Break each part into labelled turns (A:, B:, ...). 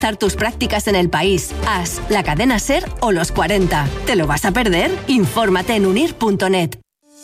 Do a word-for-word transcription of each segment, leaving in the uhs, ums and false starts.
A: Empezar tus prácticas en el país. As, la cadena SER o los cuarenta. ¿Te lo vas a perder? Infórmate en unir punto net.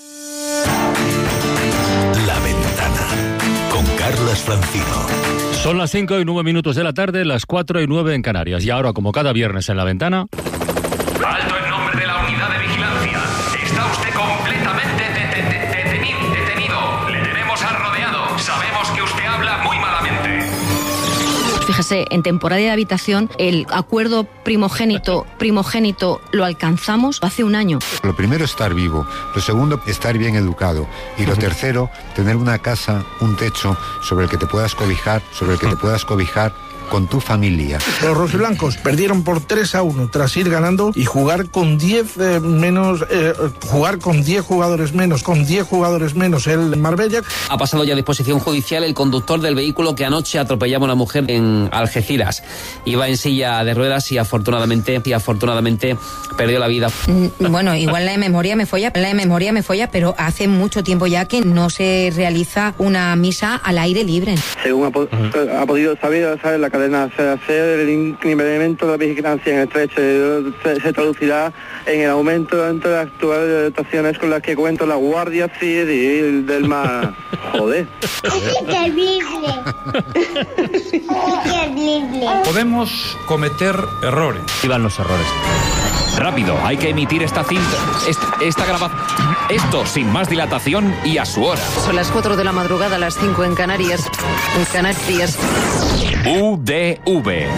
B: La Ventana con Carlas Francino.
C: Son las cinco y nueve minutos de la tarde, las cuatro y nueve en Canarias. Y ahora, como cada viernes en La Ventana...
D: Alto en nombre de la unidad de vigilancia. Está usted completamente de- de- de- detenido, detenido. Le tenemos al rodeado. Sabemos que usted habla muy malamente.
E: Fíjese, en temporada de habitación, el acuerdo primogénito, primogénito lo alcanzamos hace un año.
F: Lo primero, estar vivo. Lo segundo, estar bien educado. Y lo tercero, tener una casa, un techo sobre el que te puedas cobijar, sobre el que te puedas cobijar con tu familia.
G: Los rojiblancos perdieron por tres a uno tras ir ganando y jugar con diez eh, menos, eh, jugar con diez jugadores menos, con diez jugadores menos el Marbella.
H: Ha pasado ya a disposición judicial el conductor del vehículo que anoche atropellaba a una mujer en Algeciras. Iba en silla de ruedas y afortunadamente, y afortunadamente perdió la vida.
I: Bueno, igual la de memoria me folla, la de memoria me folla, pero hace mucho tiempo ya que no se realiza una misa al aire libre.
J: Según ha, po- ha podido saber, saber la cadena hacer, el incremento de la vigilancia en el estrecho se, se traducirá en el aumento entre las actuales dotaciones con las que cuenta la Guardia Civil del Mar. Joder.
K: Es terrible. Es terrible.
L: Podemos cometer errores.
C: Y van los errores.
M: Rápido, hay que emitir esta cinta, esta, esta grabación. Esto sin más dilatación y a su hora.
N: Son las cuatro de la madrugada, las cinco en Canarias. En Canarias.
M: U D V.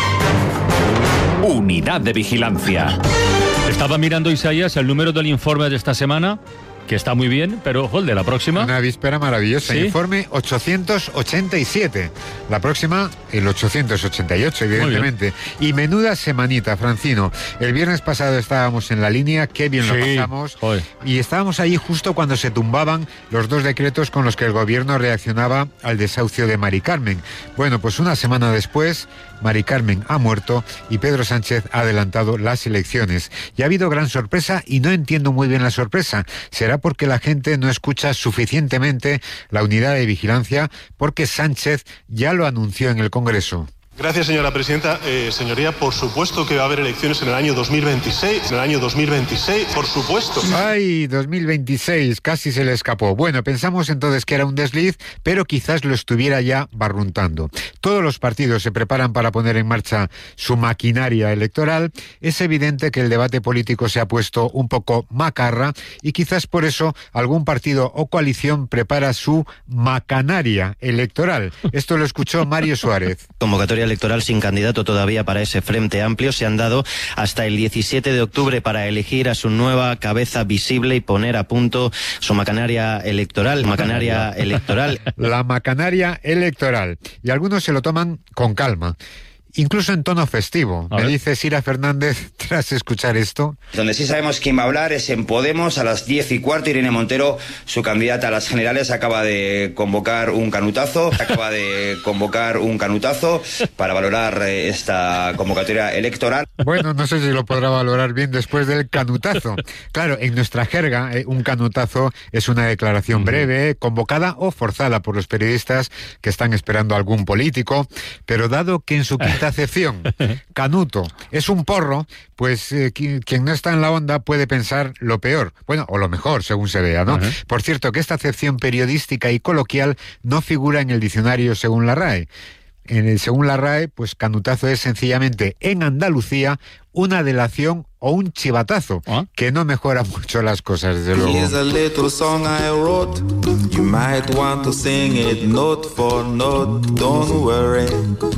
M: Unidad de Vigilancia.
C: Estaba mirando, Isaías, el número del informe de esta semana, que está muy bien, pero ojo, el de la próxima.
F: Una víspera maravillosa. ¿Sí? Informe ochocientos ochenta y siete. La próxima, el ochocientos ochenta y ocho, evidentemente. Y menuda semanita, Francino. El viernes pasado estábamos en la línea, qué bien sí. lo pasamos. Joder. Y estábamos allí justo cuando se tumbaban los dos decretos con los que el gobierno reaccionaba al desahucio de Mari Carmen. Bueno, pues una semana después, Mari Carmen ha muerto y Pedro Sánchez ha adelantado las elecciones. Y ha habido gran sorpresa y no entiendo muy bien la sorpresa. ¿Será porque la gente no escucha suficientemente la unidad de vigilancia? Porque Sánchez ya lo anunció en el Congreso.
O: Gracias, señora presidenta. Eh, señoría, por supuesto que va a haber elecciones en el año dos mil veintiséis. En el año dos mil veintiséis, por supuesto.
F: Ay, dos mil veintiséis, casi se le escapó. Bueno, pensamos entonces que era un desliz, pero quizás lo estuviera ya barruntando. Todos los partidos se preparan para poner en marcha su maquinaria electoral. Es evidente que el debate político se ha puesto un poco macarra y quizás por eso algún partido o coalición prepara su macanaria electoral. Esto lo escuchó Mario Suárez.
P: Convocatoria electoral sin candidato todavía para ese Frente Amplio. Se han dado hasta el diecisiete de octubre para elegir a su nueva cabeza visible y poner a punto su macanaria electoral. Macanaria electoral.
F: La macanaria electoral. Y algunos se lo toman con calma. Incluso en tono festivo. Me dice Sira Fernández tras escuchar esto.
Q: Donde sí sabemos quién va a hablar es en Podemos. A las diez y cuarto, Irene Montero, su candidata a las generales, acaba de convocar un canutazo. Acaba de convocar un canutazo para valorar eh, esta convocatoria electoral.
F: Bueno, no sé si lo podrá valorar bien después del canutazo. Claro, en nuestra jerga, eh, un canutazo es una declaración breve, convocada o forzada por los periodistas que están esperando a algún político, pero dado que en su quinta acepción, canuto, es un porro, pues eh, quien, quien no está en la onda puede pensar lo peor, bueno, o lo mejor, según se vea, ¿no? Uh-huh. Por cierto, que esta acepción periodística y coloquial no figura en el diccionario según la RAE. En el, según la RAE, pues canutazo es sencillamente, en Andalucía, una delación o un chivatazo, ¿ah? Que no mejora mucho las cosas, desde luego.
R: Here's a little song I wrote. You might want to sing it note for note. Don't worry.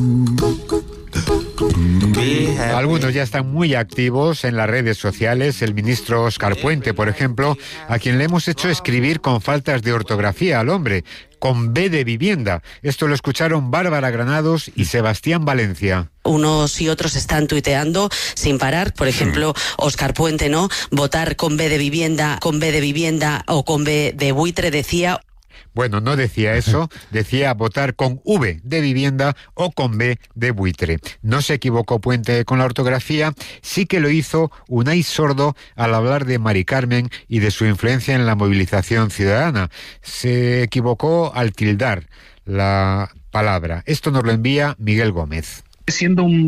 F: Algunos ya están muy activos en las redes sociales. El ministro Óscar Puente, por ejemplo, a quien le hemos hecho escribir con faltas de ortografía al hombre, con B de vivienda. Esto lo escucharon Bárbara Granados y Sebastián Valencia.
S: Unos y otros están tuiteando sin parar. Por ejemplo, Óscar Puente, ¿no? Votar con B de vivienda, con B de vivienda o con B de buitre, decía.
F: Bueno, no decía eso, decía votar con V de vivienda o con B de buitre. No se equivocó Puente con la ortografía, sí que lo hizo Unai Sordo al hablar de Mari Carmen y de su influencia en la movilización ciudadana. Se equivocó al tildar la palabra. Esto nos lo envía Miguel Gómez.
T: siendo un